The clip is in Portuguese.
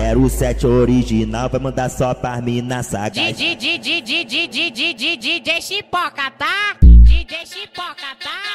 07 original, vai mandar só pra mina sagaz. DJ Chipoca, tá? DJ Chipoca, tá?